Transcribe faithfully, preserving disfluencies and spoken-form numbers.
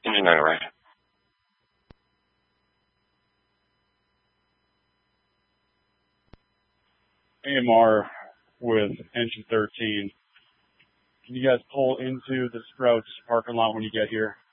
Engine nine right. A M R with engine thirteen. Can you guys pull into the Sprouts parking lot when you get here?